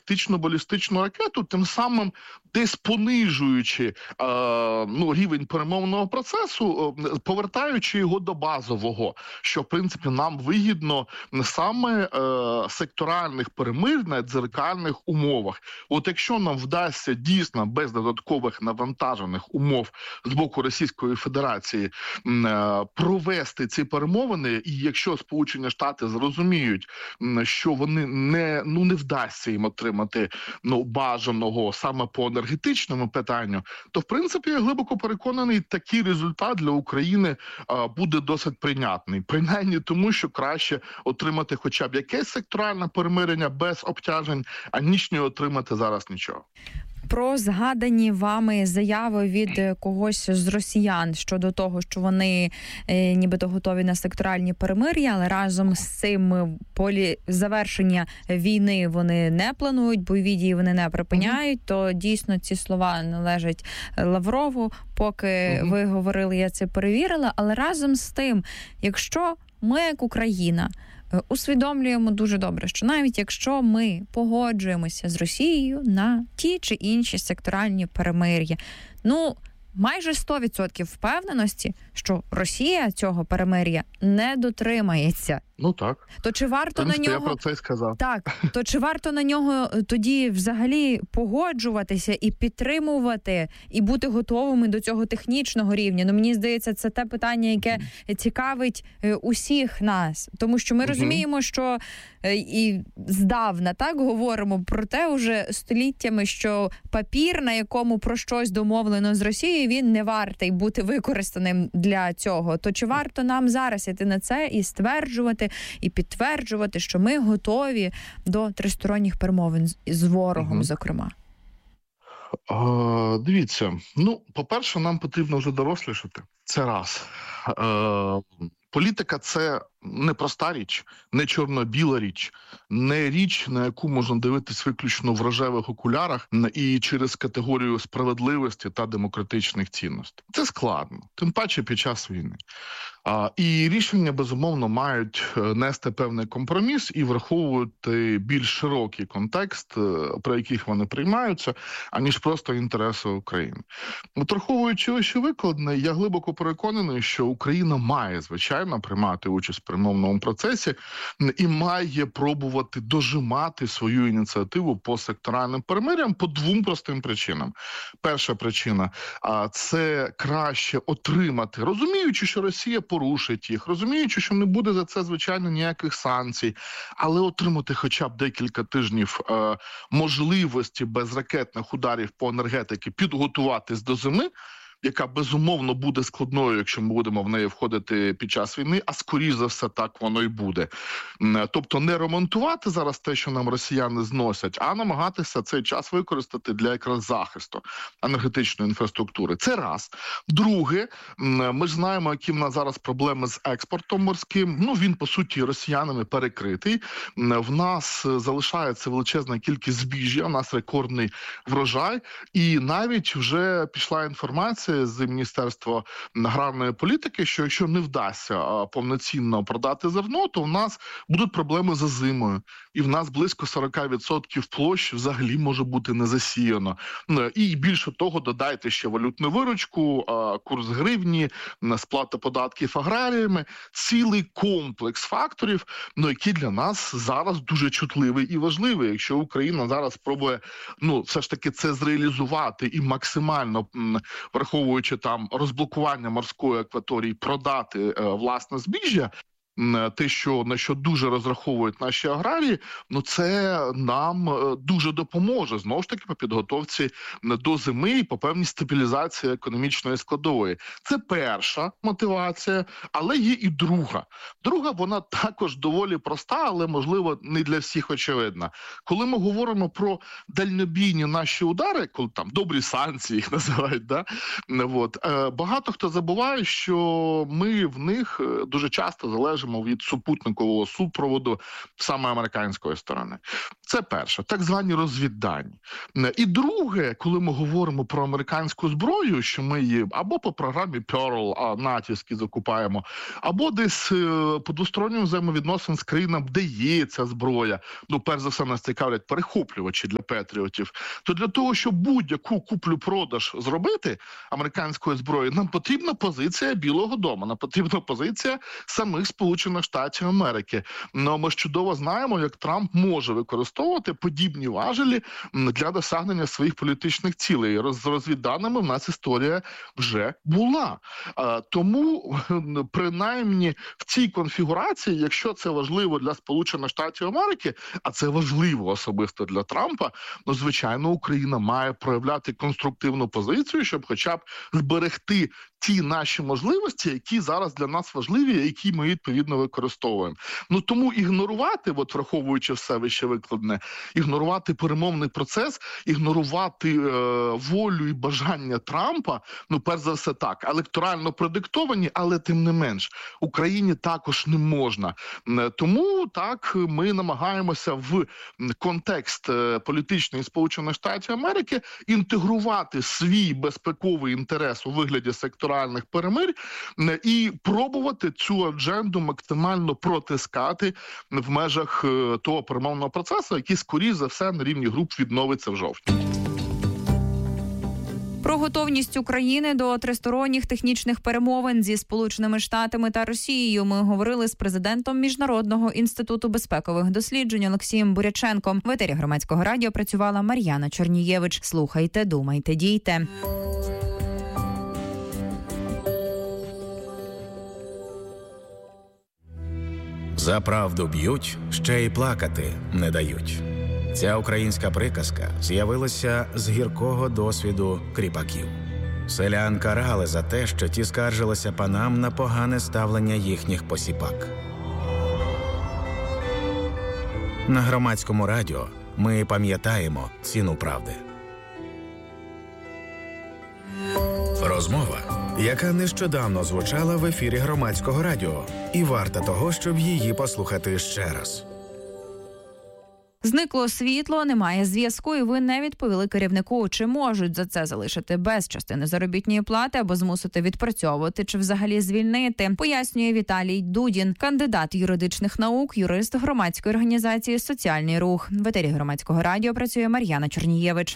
тактично-балістичну ракету, тим самим десь понижуючи рівень перемовного процесу, повертаючи його до базового, що, в принципі, нам вигідно саме секторальних перемир'я на дзеркальних умовах. От якщо нам вдасться дійсно без додаткових навантажених умов з боку Російської Федерації провести ці перемовини, і якщо Сполучені Штати зрозуміють, що вони не вдасться їм отримати бажаного саме по енергетичному питанню, то в принципі я глибоко переконаний, такий результат для України буде досить прийнятний. Принаймні тому, що краще отримати хоча б якесь секторальне перемирення без обтяжень, аніж не отримати зараз нічого. Про згадані вами заяви від когось з росіян щодо того, що вони нібито готові на секторальні перемир'я, але разом з цим завершення війни вони не планують, бойові дії вони не припиняють, то дійсно ці слова належать Лаврову. Поки ви говорили, я це перевірила, але разом з тим, якщо ми, як Україна, усвідомлюємо дуже добре, що навіть якщо ми погоджуємося з Росією на ті чи інші секторальні перемир'я, майже 100% впевненості, що Росія цього перемир'я не дотримається. Так. То чи варто на нього... я про це й сказав. Так, то чи варто на нього тоді взагалі погоджуватися і підтримувати, і бути готовими до цього технічного рівня? Мені здається, це те питання, яке цікавить усіх нас. Тому що ми розуміємо, що і здавна говоримо про те уже століттями, що папір, на якому про щось домовлено з Росією, він не вартий бути використаним для цього. То чи варто нам зараз іти на це і стверджувати, і підтверджувати, що ми готові до тристоронніх перемовин з ворогом, зокрема? Дивіться, по-перше, нам потрібно вже дорослішати. Це раз. Політика – це не проста річ, не чорно-біла річ, не річ, на яку можна дивитись виключно в рожевих окулярах і через категорію справедливості та демократичних цінностей. Це складно, тим паче під час війни. І рішення, безумовно, мають нести певний компроміс і враховувати більш широкий контекст, при яких вони приймаються, аніж просто інтереси України. Враховуючи ось що викладне, я глибоко переконаний, що Україна має, звичайно, приймати участь в перемовному процесі і має пробувати дожимати свою ініціативу по секторальним перемир'ям по двом простим причинам. Перша причина – це краще отримати, розуміючи, що Росія порушить їх, розуміючи, що не буде за це, звичайно, ніяких санкцій, але отримати хоча б декілька тижнів можливості без ракетних ударів по енергетиці підготуватись до зими, яка, безумовно, буде складною, якщо ми будемо в неї входити під час війни, а скоріш за все так воно й буде. Тобто не ремонтувати зараз те, що нам росіяни зносять, а намагатися цей час використати для якраз захисту енергетичної інфраструктури. Це раз. Друге, ми ж знаємо, які в нас зараз проблеми з експортом морським. Він, по суті, росіянами перекритий. В нас залишається величезна кількість збіжжя, у нас рекордний врожай. І навіть вже пішла інформація з Міністерства аграрної політики, що якщо не вдасться повноцінно продати зерно, то в нас будуть проблеми з зимою. І в нас близько 40% площ взагалі може бути не засіяно. І більше того, додайте ще валютну виручку, курс гривні, сплата податків аграріями. Цілий комплекс факторів, які для нас зараз дуже чутливий і важливий. Якщо Україна зараз спробує, все ж таки це зреалізувати і максимально враховуючи там розблокування морської акваторії, продати власне збіжжя, те, на що дуже розраховують наші аграрії, це нам дуже допоможе, знову ж таки, по підготовці до зими і по певній стабілізації економічної складової. Це перша мотивація, але є і друга. Друга, вона також доволі проста, але, можливо, не для всіх очевидна. Коли ми говоримо про дальнобійні наші удари, коли там добрі санкції їх називають, багато хто забуває, що ми в них дуже часто залежимо бачимо від супутникового супроводу саме американської сторони. Це перше, так звані розвіддані. І друге, коли ми говоримо про американську зброю, що ми її або по програмі Pearl натівські закупаємо, або десь по двостороннім взаємовідносин з країнами, де є ця зброя, перш за все нас цікавлять перехоплювачі для патріотів, то для того, щоб будь-яку куплю-продаж зробити американської зброї, нам потрібна позиція Білого дому, нам потрібна позиція самих Сполучених Штатів Америки. Ми ж чудово знаємо, як Трамп може використовувати подібні важелі для досягнення своїх політичних цілей. З розвідданими в нас історія вже була. Тому, принаймні, в цій конфігурації, якщо це важливо для Сполучених Штатів Америки, а це важливо особисто для Трампа, звичайно, Україна має проявляти конструктивну позицію, щоб хоча б зберегти ті наші можливості, які зараз для нас важливі, які ми відповідно використовуємо. Тому ігнорувати, враховуючи все вище викладене, ігнорувати перемовний процес, ігнорувати волю і бажання Трампа, перш за все так, електорально продиктовані, але тим не менш, Україні також не можна. Тому так ми намагаємося в контекст політичний Сполучених Штатів Америки інтегрувати свій безпековий інтерес у вигляді секторальних перемир'я і пробувати цю адженду максимально протискати в межах того перемовного процесу, який, скоріш за все, на рівні груп відновиться в жовтні. Про готовність України до тристоронніх технічних перемовин зі Сполученими Штатами та Росією ми говорили з президентом Міжнародного інституту безпекових досліджень Олексієм Буряченком. В етері Громадського радіо працювала Мар'яна Чорнієвич. Слухайте, думайте, дійте. За правду б'ють, ще й плакати не дають. Ця українська приказка з'явилася з гіркого досвіду кріпаків. Селян карали за те, що ті скаржилися панам на погане ставлення їхніх посіпак. На Громадському радіо ми пам'ятаємо ціну правди. Розмова, яка нещодавно звучала в ефірі Громадського радіо, і варта того, щоб її послухати ще раз. Зникло світло, немає зв'язку, і ви не відповіли керівнику. Чи можуть за це залишити без частини заробітної плати або змусити відпрацьовувати, чи взагалі звільнити? Пояснює Віталій Дудін, кандидат юридичних наук, юрист громадської організації «Соціальний рух». В етері Громадського радіо працює Мар'яна Чорнієвич.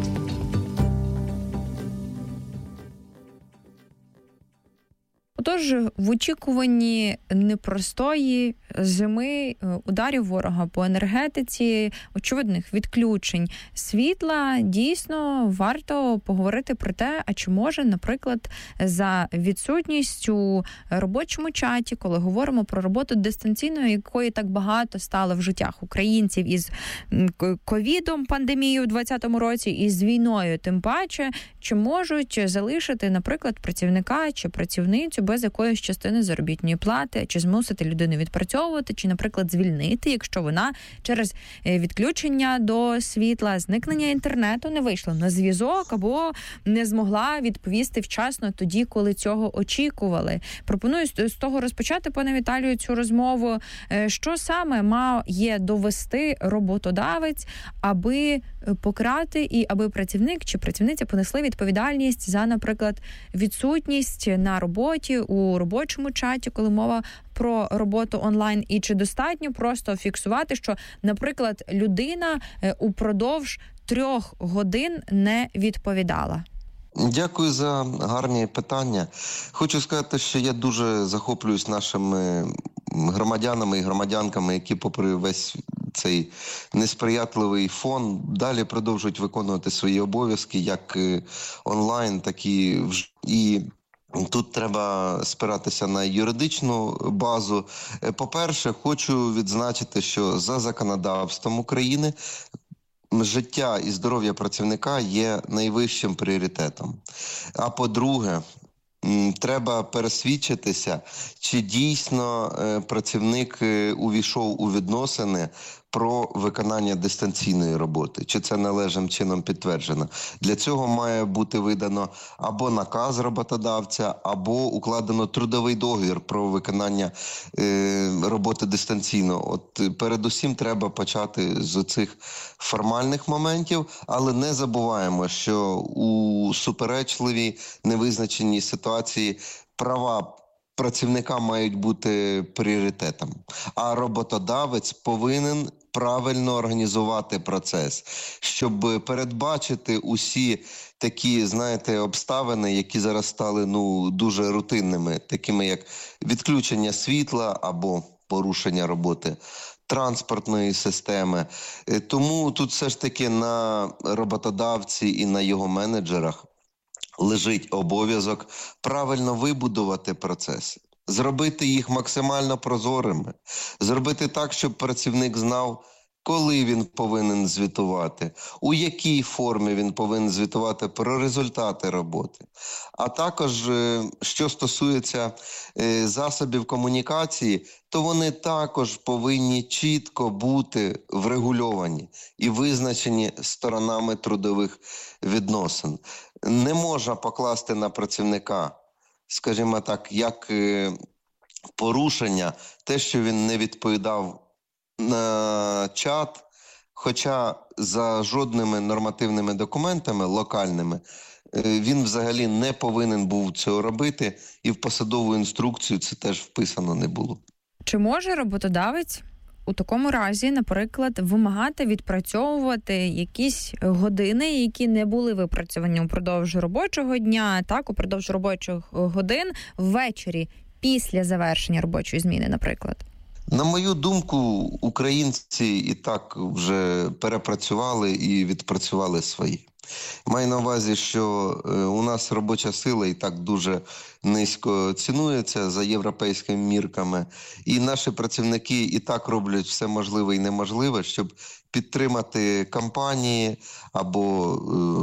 Отож, в очікуванні непростої зими, ударів ворога по енергетиці, очевидних відключень світла, дійсно варто поговорити про те, а чи може, наприклад, за відсутністю у робочому чаті, коли говоримо про роботу дистанційну, якої так багато стало в життях українців із ковідом, пандемією у 2020 році, і з війною тим паче, чи можуть залишити, наприклад, працівника чи працівницю без якоїсь частини заробітної плати, чи змусити людину відпрацьовувати, чи, наприклад, звільнити, якщо вона через відключення до світла, зникнення інтернету не вийшла на зв'язок або не змогла відповісти вчасно тоді, коли цього очікували. Пропоную з того розпочати, пане Віталію, цю розмову. Що саме має довести роботодавець, аби покарати і аби працівник чи працівниця понесли відповідальність за, наприклад, відсутність на роботі, у робочому чаті, коли мова про роботу онлайн, і чи достатньо просто фіксувати, що, наприклад, людина упродовж 3 годин не відповідала? Дякую за гарні питання. Хочу сказати, що я дуже захоплююсь нашими громадянами і громадянками, які попри весь цей несприятливий фон далі продовжують виконувати свої обов'язки як онлайн, так і вживу. І тут треба спиратися на юридичну базу. По-перше, хочу відзначити, що за законодавством України життя і здоров'я працівника є найвищим пріоритетом. А по-друге, треба пересвідчитися, чи дійсно працівник увійшов у відносини про виконання дистанційної роботи, чи це належним чином підтверджено. Для цього має бути видано або наказ роботодавця, або укладено трудовий договір про виконання роботи дистанційно. От передусім треба почати з цих формальних моментів, але не забуваємо, що у суперечливій, невизначеній ситуації права працівника мають бути пріоритетом, а роботодавець повинен правильно організувати процес, щоб передбачити усі такі, знаєте, обставини, які зараз стали дуже рутинними, такими як відключення світла або порушення роботи транспортної системи. Тому тут все ж таки на роботодавці і на його менеджерах лежить обов'язок правильно вибудувати процеси, зробити їх максимально прозорими, зробити так, щоб працівник знав, коли він повинен звітувати, у якій формі він повинен звітувати про результати роботи. А також, що стосується засобів комунікації, то вони також повинні чітко бути врегульовані і визначені сторонами трудових відносин. Не можна покласти на працівника, скажімо так, як порушення, те, що він не відповідав на чат, хоча за жодними нормативними документами локальними він взагалі не повинен був цього робити, і в посадову інструкцію це теж вписано не було. Чи може роботодавець у такому разі, наприклад, вимагати відпрацьовувати якісь години, які не були випрацьовані упродовж робочого дня, так, упродовж робочих годин ввечері після завершення робочої зміни, наприклад? На мою думку, українці і так вже перепрацювали і відпрацювали свої. Маю на увазі, що у нас робоча сила і так дуже низько цінується за європейськими мірками. І наші працівники і так роблять все можливе і неможливе, щоб підтримати компанії або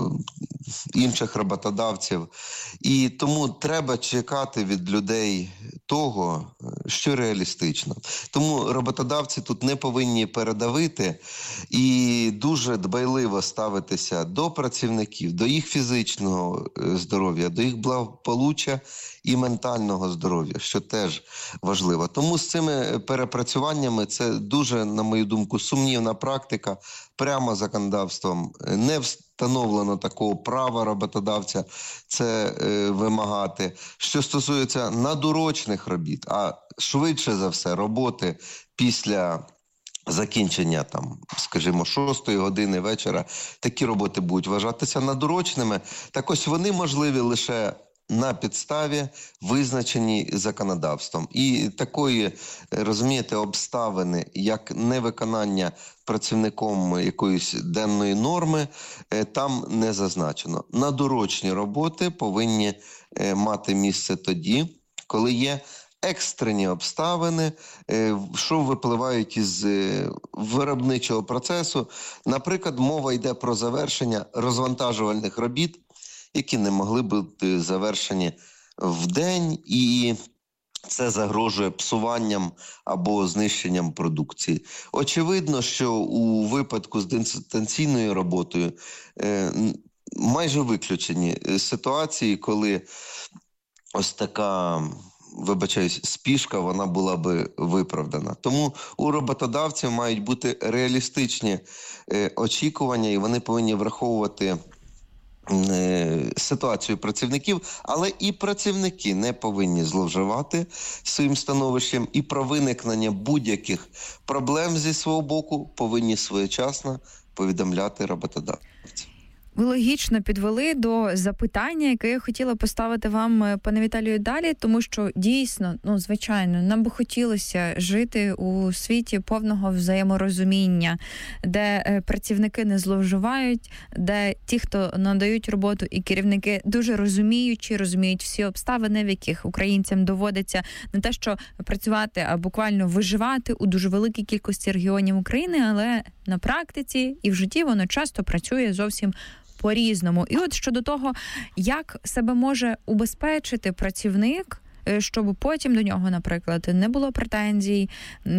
інших роботодавців. І тому треба чекати від людей того, що реалістично. Тому роботодавці тут не повинні передавити і дуже дбайливо ставитися до працівників, до їх фізичного здоров'я, до їх благополуччя і ментального здоров'я, що теж важливо. Тому з цими перепрацюваннями це дуже, на мою думку, сумнівна практика. Прямо законодавством не встановлено такого права роботодавця це вимагати. Що стосується надурочних робіт, а швидше за все роботи після закінчення, скажімо, 6 години вечора, такі роботи будуть вважатися надурочними. Так ось вони можливі лише на підставі, визначені законодавством. І такої, розумієте, обставини, як невиконання працівником якоїсь денної норми, там не зазначено. Надурочні роботи повинні мати місце тоді, коли є екстрені обставини, що випливають із виробничого процесу. Наприклад, мова йде про завершення розвантажувальних робіт, які не могли бути завершені в день, і це загрожує псуванням або знищенням продукції. Очевидно, що у випадку з дистанційною роботою майже виключені ситуації, коли ось така, вибачаюсь, спішка, вона була би виправдана. Тому у роботодавців мають бути реалістичні очікування, і вони повинні враховувати ситуацію працівників, але і працівники не повинні зловживати своїм становищем, і про виникнення будь-яких проблем зі свого боку повинні своєчасно повідомляти роботодавців. Ви логічно підвели до запитання, яке я хотіла поставити вам, пане Віталію, далі, тому що дійсно, звичайно, нам би хотілося жити у світі повного взаєморозуміння, де працівники не зловживають, де ті, хто надають роботу, і керівники дуже розуміють всі обставини, в яких українцям доводиться не те, що працювати, а буквально виживати у дуже великій кількості регіонів України, але на практиці і в житті воно часто працює зовсім по-різному. І от щодо того, як себе може убезпечити працівник щоб потім до нього, наприклад, не було претензій,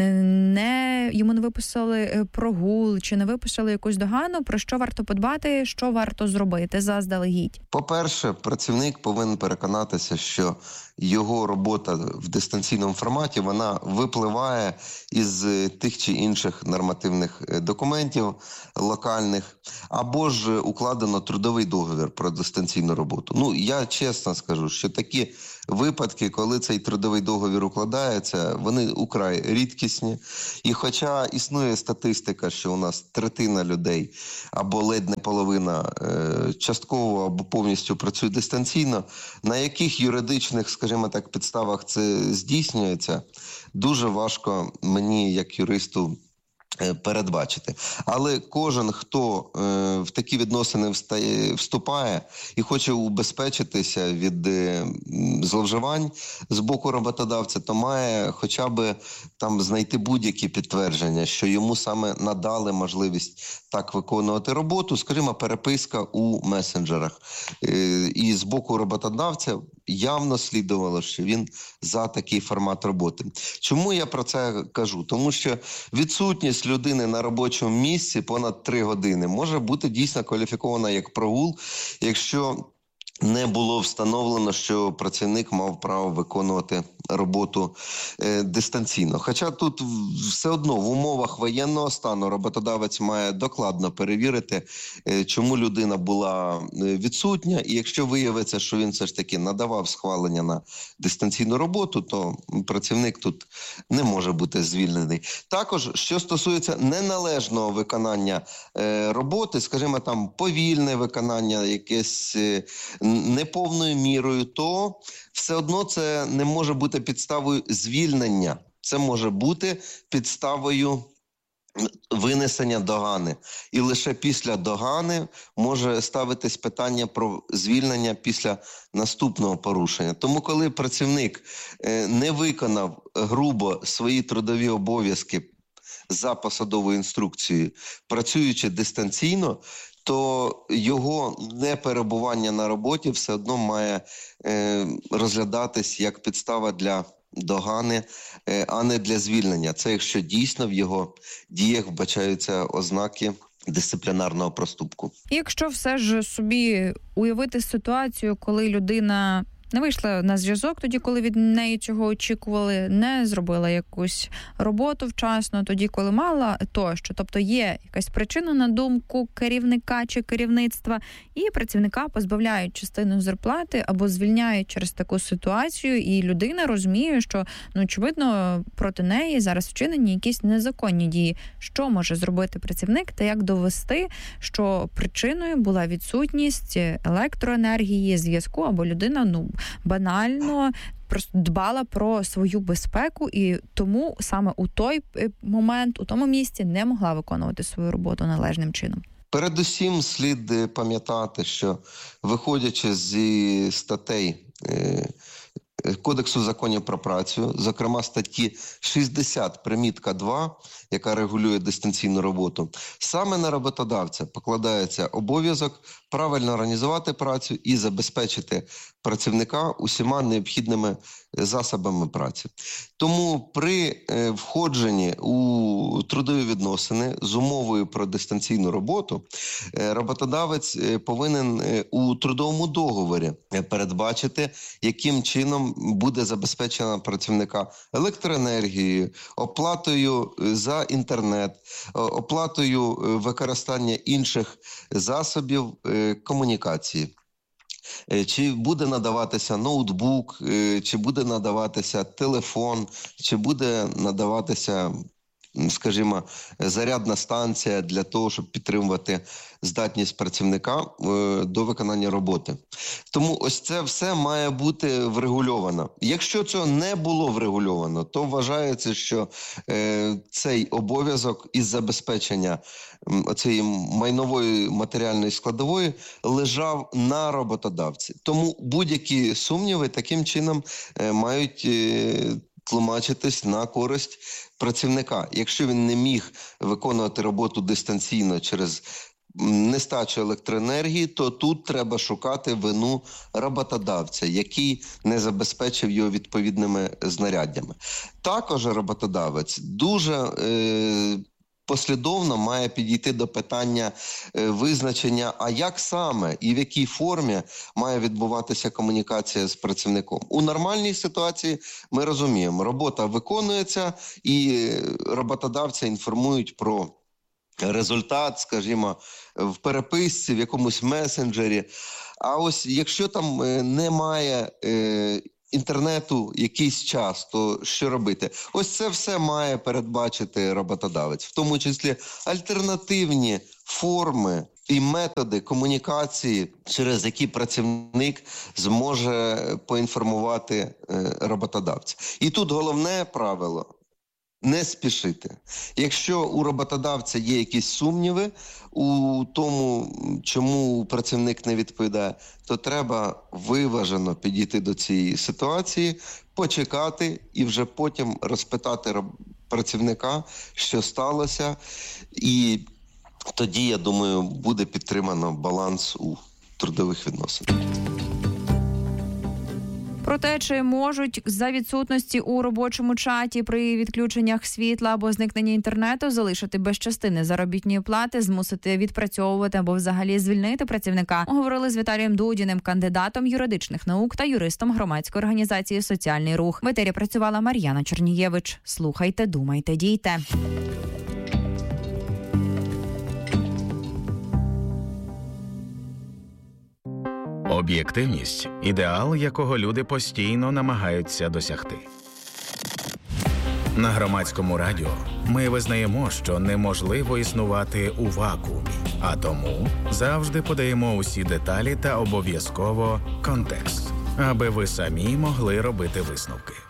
йому не виписали прогул чи не виписали якусь догану, про що варто подбати, що варто зробити заздалегідь? По-перше, працівник повинен переконатися, що його робота в дистанційному форматі, вона випливає із тих чи інших нормативних документів локальних, або ж укладено трудовий договір про дистанційну роботу. Я чесно скажу, що такі випадки, коли цей трудовий договір укладається, вони украй рідкісні. І хоча існує статистика, що у нас третина людей або ледь не половина частково або повністю працює дистанційно, на яких юридичних, скажімо так, підставах це здійснюється, дуже важко мені, як юристу, передбачити. Але кожен, хто в такі відносини вступає і хоче убезпечитися від зловживань з боку роботодавця, то має хоча б там знайти будь-які підтвердження, що йому саме надали можливість так виконувати роботу, скажімо, переписка у месенджерах. І з боку роботодавця явно слідувало, що він за такий формат роботи. Чому я про це кажу? Тому що відсутність людини на робочому місці понад 3 години може бути дійсно кваліфікована як прогул, якщо не було встановлено, що працівник мав право виконувати роботу дистанційно. Хоча тут все одно в умовах воєнного стану роботодавець має докладно перевірити, чому людина була відсутня, і якщо виявиться, що він все ж таки надавав схвалення на дистанційну роботу, то працівник тут не може бути звільнений. Також, що стосується неналежного виконання роботи, скажімо, там повільне виконання, якесь неповною мірою, то все одно це не може бути підставою звільнення. Це може бути підставою винесення догани. І лише після догани може ставитись питання про звільнення після наступного порушення. Тому коли працівник не виконав грубо свої трудові обов'язки за посадовою інструкцією, працюючи дистанційно, то його неперебування на роботі все одно має розглядатись як підстава для догани, а не для звільнення. Це якщо дійсно в його діях вбачаються ознаки дисциплінарного проступку. Якщо все ж собі уявити ситуацію, коли людина не вийшла на зв'язок тоді, коли від неї цього очікували, не зробила якусь роботу вчасно, тоді, коли мала, тощо. Тобто є якась причина, на думку керівника чи керівництва, і працівника позбавляють частину зарплати або звільняють через таку ситуацію, і людина розуміє, що, очевидно, проти неї зараз вчинені якісь незаконні дії. Що може зробити працівник та як довести, що причиною була відсутність електроенергії, зв'язку, або людина, банально просто дбала про свою безпеку і тому саме у той момент, у тому місці не могла виконувати свою роботу належним чином? Передусім слід пам'ятати, що виходячи зі статей Кодексу законів про працю, зокрема статті 60 примітка 2, яка регулює дистанційну роботу, саме на роботодавця покладається обов'язок правильно організувати працю і забезпечити працівника усіма необхідними засобами праці. Тому при входженні у трудові відносини з умовою про дистанційну роботу роботодавець повинен у трудовому договорі передбачити, яким чином буде забезпечена працівника електроенергією, оплатою за інтернет, оплатою використання інших засобів комунікації. Чи буде надаватися ноутбук, чи буде надаватися телефон, чи буде надаватися, скажімо, зарядна станція для того, щоб підтримувати здатність працівника до виконання роботи. Тому ось це все має бути врегульовано. Якщо цього не було врегульовано, то вважається, що цей обов'язок із забезпечення цієї майнової матеріальної складової лежав на роботодавці. Тому будь-які сумніви таким чином мають тлумачитись на користь працівника. Якщо він не міг виконувати роботу дистанційно через нестачу електроенергії, то тут треба шукати вину роботодавця, який не забезпечив його відповідними знаряддями. Також роботодавець дуже послідовно має підійти до питання визначення, а як саме і в якій формі має відбуватися комунікація з працівником. У нормальній ситуації ми розуміємо, робота виконується і роботодавця інформують про результат, скажімо, в переписці, в якомусь месенджері. А ось якщо там немає інтернету якийсь час, то що робити? Ось це все має передбачити роботодавець, в тому числі альтернативні форми і методи комунікації, через які працівник зможе поінформувати роботодавця. І тут головне правило – не спішити. Якщо у роботодавця є якісь сумніви у тому, чому працівник не відповідає, то треба виважено підійти до цієї ситуації, почекати і вже потім розпитати працівника, що сталося. І тоді, я думаю, буде підтримано баланс у трудових відносинах. Про те, чи можуть за відсутності у робочому чаті при відключеннях світла або зникненні інтернету залишити без частини заробітної плати, змусити відпрацьовувати або взагалі звільнити працівника, говорили з Віталієм Дудіним, кандидатом юридичних наук та юристом громадської організації «Соціальний рух». В етері працювала Мар'яна Чернієвич. Слухайте, думайте, дійте. Об'єктивність – ідеал, якого люди постійно намагаються досягти. На Громадському радіо ми визнаємо, що неможливо існувати у вакуумі, а тому завжди подаємо усі деталі та обов'язково контекст, аби ви самі могли робити висновки.